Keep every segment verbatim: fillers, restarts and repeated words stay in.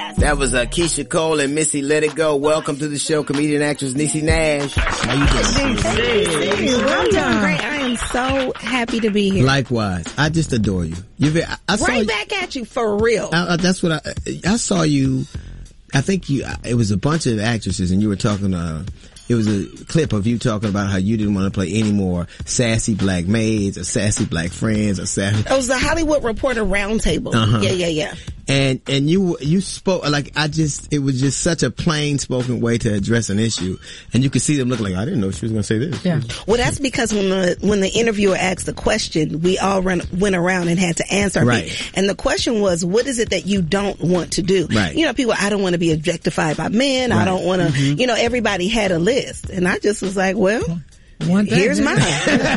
Yes. That was uh, Keisha Cole and Missy Let It Go. Welcome to the show, comedian actress Niecy Nash. How you doing? I'm doing great. I am so happy to be here. Likewise. I just adore you. You've I, I saw right you, back at you for real. I, I, that's what I, I saw you. I think you, it was a bunch of actresses and you were talking, uh, it was a clip of you talking about how you didn't want to play any more sassy black maids or sassy black friends or sassy. It was the Hollywood Reporter Roundtable. Uh-huh. Yeah, yeah, yeah. And, and you, you spoke, like, I just, it was just such a plain spoken way to address an issue. And you could see them look like, I didn't know she was going to say this. Yeah. Well, that's because when the, when the interviewer asked the question, we all run, went around and had to answer. Right. It. And the question was, what is it that you don't want to do? Right. You know, people, I don't want to be objectified by men. Right. I don't want to, mm-hmm. you know, everybody had a list. And I just was like, well, One thing, here's mine.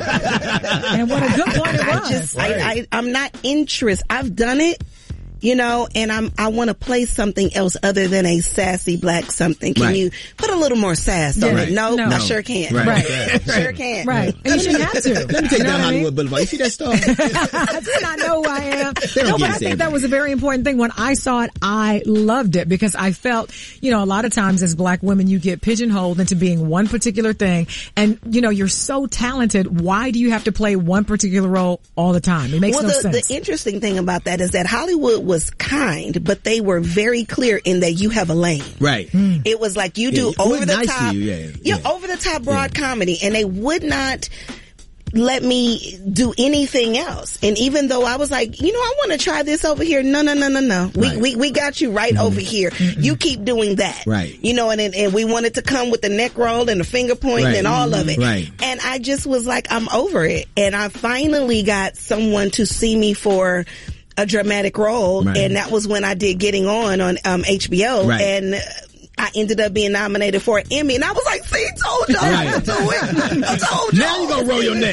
And what a good point it was. I just, right. I, I, I'm not interested. I've done it. You know, and I'm, I want to play something else other than a sassy black something. Can right. you put a little more sass yeah. on right. it? No, no, I sure can. Right. right. right. Sure can. Right. And you shouldn't have to. Let me take you down Hollywood I mean? Boulevard. You see that star? I do not know who I am. No, but I think that was a very important thing. When I saw it, I loved it because I felt, you know, a lot of times as black women, you get pigeonholed into being one particular thing. And, you know, you're so talented. Why do you have to play one particular role all the time? It makes well, no the, sense. The interesting thing about that is that Hollywood was kind, but they were very clear in that you have a lane. Right. Mm. It was like you do yeah, over the nice top, you, yeah, yeah, yeah. over the top broad yeah. comedy, and they would not let me do anything else. And even though I was like, you know, I want to try this over here. No, no, no, no, no. We, right. we, we got you right mm-hmm. over here. Mm-hmm. You keep doing that. Right. You know, and, and we wanted to come with the neck roll and the finger point right. and all mm-hmm. of it. Right. And I just was like, I'm over it. And I finally got someone to see me for a dramatic role, right. and that was when I did Getting On on um, H B O, right. and I ended up being nominated for an Emmy, and I was like, see, told y'all right. to do it. I told y'all. Now you gonna roll your neck.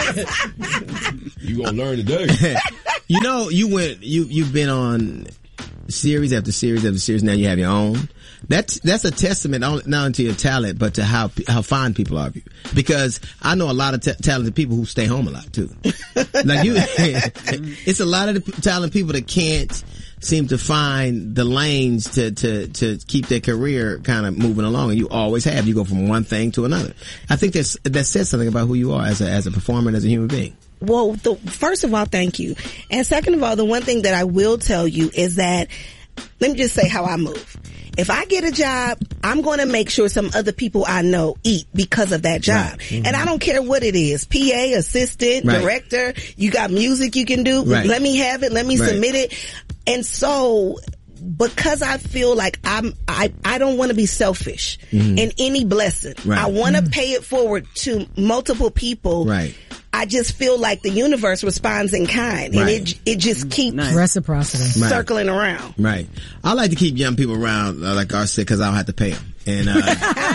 You gonna learn today. You know, you went, you, you've been on series after series after series, now you have your own. That's, that's a testament not only to your talent, but to how, how fond people are of you. Because I know a lot of t- talented people who stay home a lot too. Like you, it's a lot of the talented people that can't seem to find the lanes to, to, to keep their career kind of moving along, and you always have. You go from one thing to another. I think that's, that says something about who you are as a, as a performer and as a human being. Well, the, first of all, thank you. And second of all, the one thing that I will tell you is that, let me just say how I move. If I get a job, I'm going to make sure some other people I know eat because of that job. Right. Mm-hmm. And I don't care what it is. P A, assistant, right. director, you got music you can do. Right. Let me have it. Let me right. submit it. And so, because I feel like I'm, I, I don't want to be selfish mm-hmm. in any blessing. Right. I want to mm-hmm. pay it forward to multiple people. Right. I just feel like the universe responds in kind, and right. it it just keeps nice. Reciprocity circling right. around. Right. I like to keep young people around, uh, like I said, because I don't have to pay them. And uh,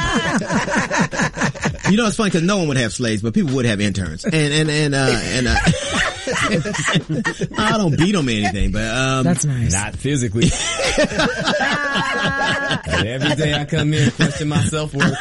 you know, it's funny because no one would have slaves, but people would have interns. And and and uh, and uh, I don't beat them or anything, but um, that's nice. Not physically. And every day I come in, question my self worth.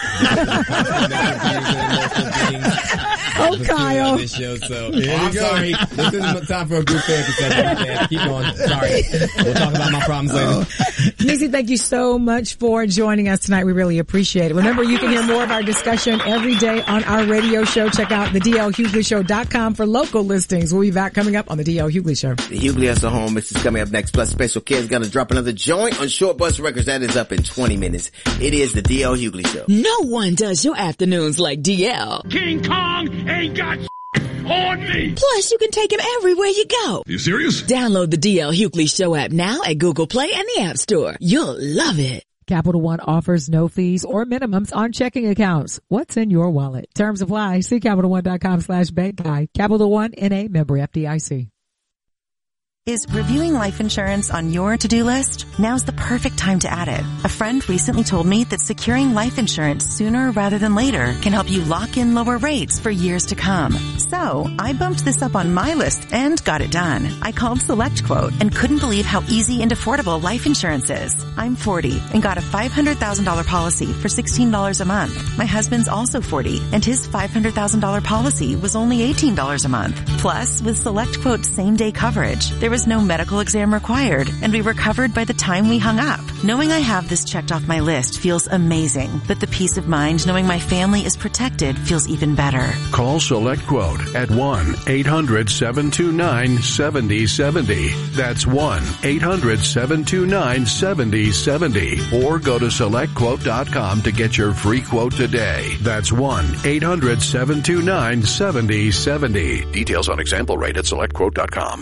Oh, Kyle. This show, so oh, I'm sorry. This isn't time for a group therapy session. Keep going. Sorry. We'll talk about my problems later. Oh. Niecy, thank you so much for joining us tonight. We really appreciate it. Remember, you can hear more of our discussion every day on our radio show. Check out the D L Hughley Show dot com for local listings. We'll be back coming up on the D L Hughley Show. The Hughley has a home. This is coming up next. Plus, Special Kid's going to drop another joint on Short Bus Records. That is up in twenty minutes. It is the D L Hughley Show. No one does your afternoons like D L. King Kong ain't got on me. Plus, you can take him everywhere you go. You serious? Download the D L Hughley Show app now at Google Play and the App Store. You'll love it. Capital One offers no fees or minimums on checking accounts. What's in your wallet? Terms apply. See Capital One dot com slash bank guide. Capital One N A member F D I C. Is reviewing life insurance on your to-do list? Now's the perfect time to add it. A friend recently told me that securing life insurance sooner rather than later can help you lock in lower rates for years to come. So I bumped this up on my list and got it done. I called SelectQuote and couldn't believe how easy and affordable life insurance is. I'm forty and got a five hundred thousand dollars policy for sixteen dollars a month. My husband's also forty and his five hundred thousand dollars policy was only eighteen dollars a month. Plus, with SelectQuote same-day coverage, there was no medical exam required and we were covered by the time we hung up. Knowing I have this checked off my list feels amazing, but the peace of mind knowing my family is protected feels even better. Call SelectQuote at one eight hundred seven two nine seven zero seven zero. That's one eight hundred seven two nine seven zero seven zero. Or go to select quote dot com to get your free quote today. That's one eight hundred seven two nine seven zero seven zero. Details on example rate at select quote dot com.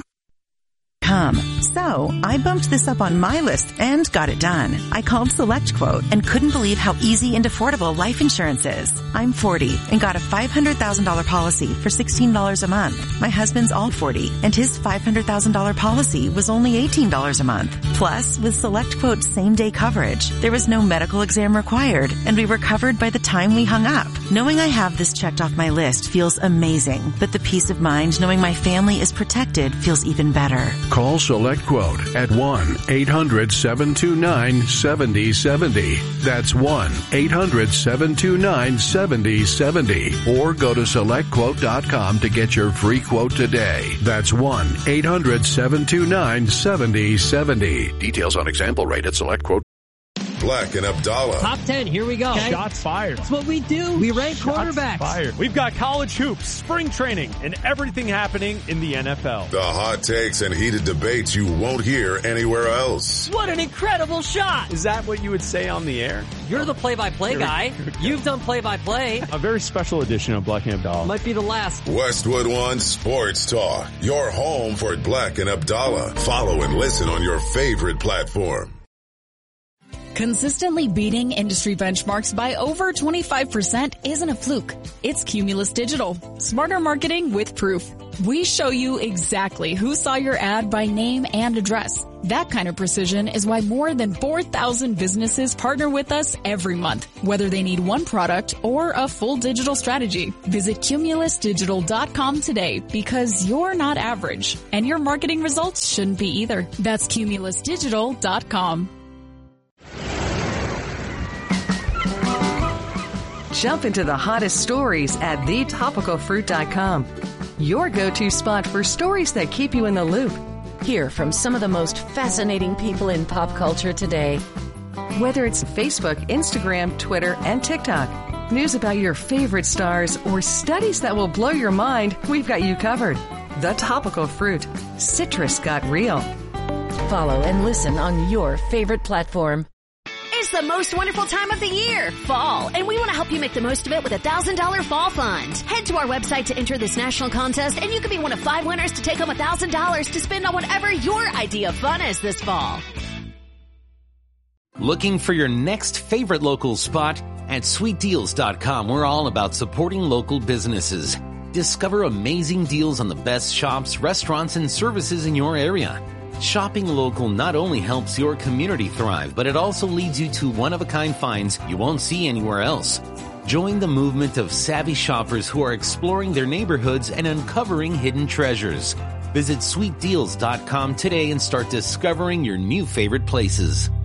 So I bumped this up on my list and got it done. I called SelectQuote and couldn't believe how easy and affordable life insurance is. I'm forty and got a five hundred thousand dollars policy for sixteen dollars a month. My husband's all forty and his five hundred thousand dollars policy was only eighteen dollars a month. Plus, with SelectQuote same-day coverage, there was no medical exam required and we were covered by the time we hung up. Knowing I have this checked off my list feels amazing, but the peace of mind knowing my family is protected feels even better. Call SelectQuote at one eight hundred seven two nine seven zero seven zero. That's one eight hundred seven two nine seven zero seven zero. Or go to select quote dot com to get your free quote today. That's one eight hundred seven two nine seven zero seven zero. Details on example rate at SelectQuote. Black and Abdallah. Top ten, here we go. Okay. Shots fired. That's what we do. We rank Shots quarterbacks. Fired. We've got college hoops, spring training, and everything happening in the N F L. The hot takes and heated debates you won't hear anywhere else. What an incredible shot. Is that what you would say on the air? You're the play-by-play guy. You've done play-by-play. A very special edition of Black and Abdallah. Might be the last. Westwood One Sports Talk. Your home for Black and Abdallah. Follow and listen on your favorite platform. Consistently beating industry benchmarks by over twenty-five percent isn't a fluke. It's Cumulus Digital. Smarter marketing with proof. We show you exactly who saw your ad by name and address. That kind of precision is why more than four thousand businesses partner with us every month, whether they need one product or a full digital strategy. Visit cumulus digital dot com today because you're not average and your marketing results shouldn't be either. That's cumulus digital dot com. Jump into the hottest stories at the topical fruit dot com. Your go-to spot for stories that keep you in the loop. Hear from some of the most fascinating people in pop culture today. Whether it's Facebook, Instagram, Twitter, and TikTok, news about your favorite stars, or studies that will blow your mind, we've got you covered. The Topical Fruit. Citrus got real. Follow and listen on your favorite platform. It's the most wonderful time of the year, fall, and we want to help you make the most of it with a one thousand dollars Fall Fund. Head to our website to enter this national contest, and you can be one of five winners to take home one thousand dollars to spend on whatever your idea of fun is this fall. Looking for your next favorite local spot? At sweet deals dot com, we're all about supporting local businesses. Discover amazing deals on the best shops, restaurants, and services in your area. Shopping local not only helps your community thrive, but it also leads you to one-of-a-kind finds you won't see anywhere else. Join the movement of savvy shoppers who are exploring their neighborhoods and uncovering hidden treasures. Visit sweet deals dot com today and start discovering your new favorite places.